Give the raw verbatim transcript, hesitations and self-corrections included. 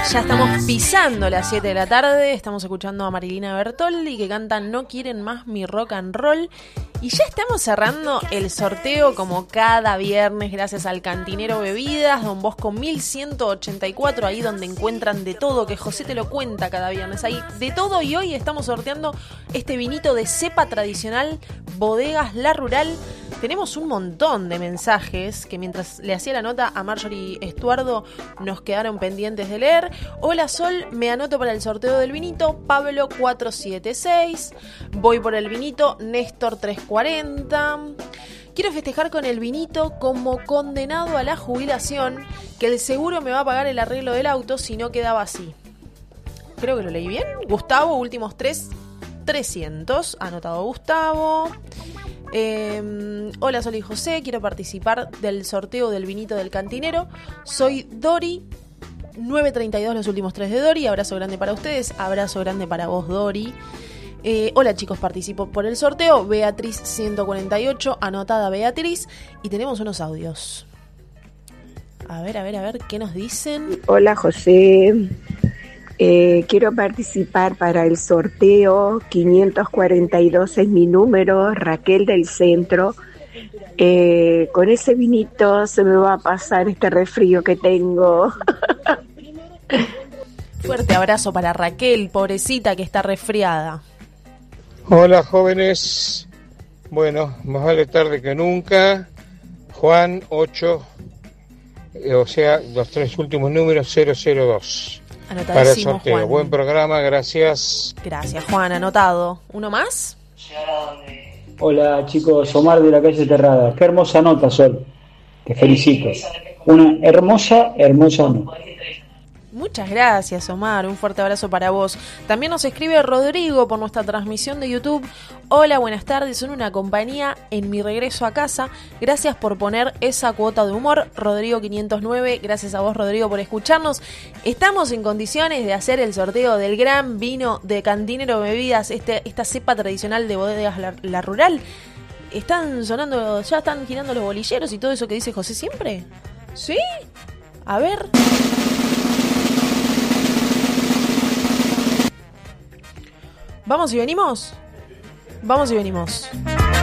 Ya estamos pisando las siete de la tarde, estamos escuchando a Marilina Bertoldi que canta No quieren más mi rock and roll. Y ya estamos cerrando el sorteo como cada viernes gracias al Cantinero Bebidas, Don Bosco mil ciento ochenta y cuatro, ahí donde encuentran de todo, que José te lo cuenta cada viernes, ahí de todo. Y hoy estamos sorteando este vinito de cepa tradicional, Bodegas La Rural. Tenemos un montón de mensajes que mientras le hacía la nota a Marjorie Estuardo nos quedaron pendientes de leer. Hola Sol, me anoto para el sorteo del vinito, Pablo cuatrocientos setenta y seis. Voy por el vinito, Néstor trescientos cuarenta. Quiero festejar con el vinito como condenado a la jubilación, que el seguro me va a pagar el arreglo del auto si no quedaba así. Creo que lo leí bien. Gustavo, últimos tres, trescientos. Anotado Gustavo. Eh, hola Sol y José, quiero participar del sorteo del vinito del Cantinero. Soy Dori, nueve treinta y dos los últimos tres de Dori. Abrazo grande para ustedes, abrazo grande para vos Dori. Eh, hola chicos, participo por el sorteo. Beatriz ciento cuarenta y ocho, anotada Beatriz. Y tenemos unos audios. A ver, a ver, a ver, ¿qué nos dicen? Hola José, eh, quiero participar para el sorteo quinientos cuarenta y dos, es mi número, Raquel del Centro. Eh, con ese vinito se me va a pasar este resfrío que tengo. Fuerte abrazo para Raquel, pobrecita que está resfriada. Hola jóvenes, bueno, más vale tarde que nunca. Juan ocho, eh, o sea, los tres últimos números cero cero dos. Para el sorteo. Juan. Buen programa, gracias. Gracias Juan, anotado. ¿Uno más? Hola chicos, Omar de la calle Terrada. Qué hermosa nota, Sol. Te felicito. Una hermosa, hermosa nota. Muchas gracias Omar, un fuerte abrazo para vos. También nos escribe Rodrigo por nuestra transmisión de YouTube. Hola, buenas tardes, son una compañía en mi regreso a casa. Gracias por poner esa cuota de humor. Rodrigo quinientos nueve, gracias a vos Rodrigo por escucharnos. Estamos en condiciones de hacer el sorteo del gran vino de Cantinero Bebidas, este, esta cepa tradicional de Bodegas La, La Rural. Están sonando, ya están girando los bolilleros y todo eso que dice José siempre. ¿Sí? A ver... ¿Vamos y venimos? Vamos y venimos.